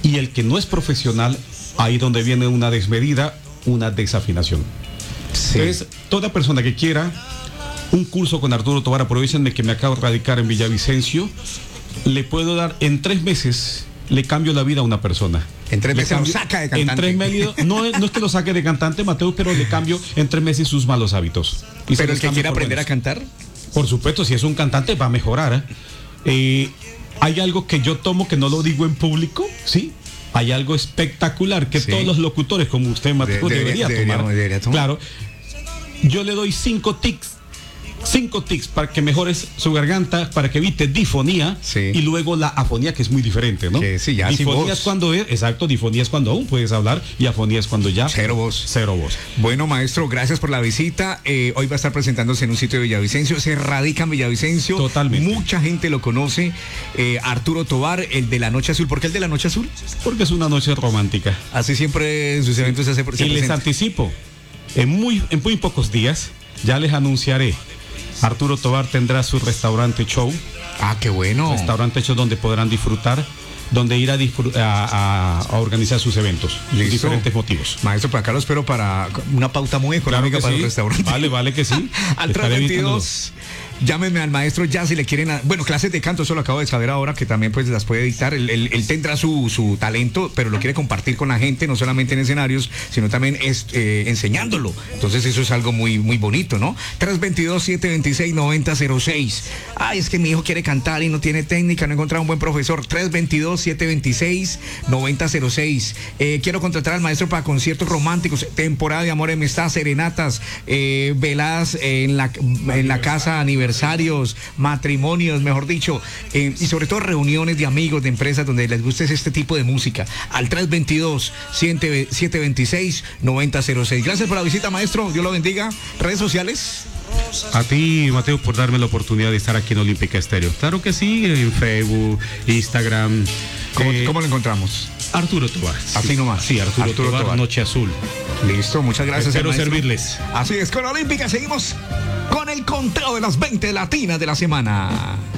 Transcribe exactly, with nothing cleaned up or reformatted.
Y el que no es profesional, ahí donde viene una desmedida, una desafinación. Sí. Entonces, toda persona que quiera un curso con Arturo Tobar, aprovechenme que me acabo de radicar en Villavicencio, le puedo dar en tres meses, le cambio la vida a una persona. En tres meses cambio, lo saca de cantante. En tres meses, no, no es que lo saque de cantante, Mateo, pero le cambio en tres meses sus malos hábitos. Y pero el que quiera aprender buenos. a cantar. Por supuesto, si es un cantante va a mejorar. ¿eh? Eh, hay algo que yo tomo que no lo digo en público, ¿sí? Hay algo espectacular que sí. todos los locutores, como usted, Mateo, de, debería, debería, tomar. Debería tomar. Claro. Yo le doy cinco tics. Cinco tics para que mejores su garganta, para que evite difonía, sí. y luego la afonía, que es muy diferente, ¿no? Que sí, ya difonía es cuando es, exacto, difonía es cuando aún puedes hablar y afonía es cuando ya cero voz. Cero voz. Bueno, maestro, gracias por la visita. Eh, hoy va a estar presentándose en un sitio de Villavicencio. Se radica en Villavicencio. Totalmente. Mucha gente lo conoce. Eh, Arturo Tobar, el de la Noche Azul. ¿Por qué el de la Noche Azul? Porque es una noche romántica. Así siempre en sus eventos se hace. Se y presenta. Les anticipo, en muy, en muy pocos días ya les anunciaré. Arturo Tobar tendrá su restaurante show. Ah, qué bueno. Restaurante show donde podrán disfrutar, donde ir a, a, a organizar sus eventos. Listo. Diferentes motivos. Maestro, para acá lo espero para una pauta muy económica, claro, para sí. el restaurante. Vale, vale que sí. Al tres veintidós, llámenme al maestro ya si le quieren. A, bueno, clases de canto, eso lo acabo de saber ahora, que también pues las puede dictar. Él, él, él tendrá su, su talento, pero lo quiere compartir con la gente, no solamente en escenarios, sino también es, eh, enseñándolo. Entonces eso es algo muy, muy bonito, ¿no? tres veintidós, siete veintiséis, noventa cero seis. Ay, es que mi hijo quiere cantar y no tiene técnica, no he encontrado un buen profesor. tres veintidós, siete veintiséis, noventa cero seis. Eh, quiero contratar al maestro para conciertos románticos, temporada de amor, amistad, serenatas, eh, veladas en la, en la casa, aniversarios, matrimonios, mejor dicho, eh, y sobre todo reuniones de amigos, de empresas donde les guste este tipo de música. Al tres veintidós, siete veintiséis, noventa cero seis. Gracias por la visita, maestro. Dios lo bendiga. ¿Redes sociales? A ti, Mateo, por darme la oportunidad de estar aquí en Olímpica Estéreo. Claro que sí, en Facebook, Instagram. ¿Cómo, eh, ¿cómo lo encontramos? Arturo Tobar. Así sí. nomás. Sí, Arturo, Arturo Tobar, Tobar, Noche Azul. Listo, muchas gracias. Espero servirles. Así es, con Olímpica seguimos con el conteo de las veinte latinas de la semana.